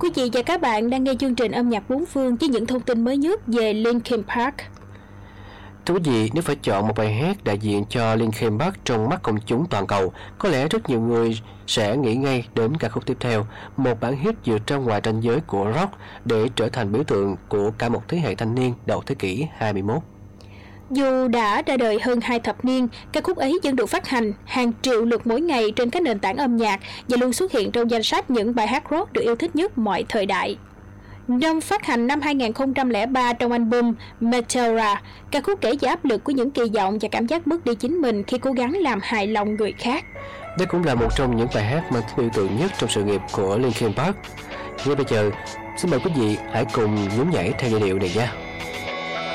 Quý vị và các bạn đang nghe chương trình âm nhạc bốn phương với những thông tin mới nhất về Linkin Park. Thưa quý vị, nếu phải chọn một bài hát đại diện cho Linkin Park trong mắt công chúng toàn cầu, có lẽ rất nhiều người sẽ nghĩ ngay đến ca khúc tiếp theo, một bản hit vượt ra ngoài ranh giới của rock để trở thành biểu tượng của cả một thế hệ thanh niên đầu thế kỷ 21. Dù đã ra đời hơn 2 thập niên, ca khúc ấy vẫn được phát hành hàng triệu lượt mỗi ngày trên các nền tảng âm nhạc và luôn xuất hiện trong danh sách những bài hát rock được yêu thích nhất mọi thời đại. Năm phát hành năm 2003 trong album Meteora, ca khúc kể về áp lực của những kỳ vọng và cảm giác mất đi chính mình khi cố gắng làm hài lòng người khác. Đây cũng là một trong những bài hát mang biểu tượng nhất trong sự nghiệp của Linkin Park. Ngay bây giờ, xin mời quý vị hãy cùng nhún nhảy theo giai điệu này nha.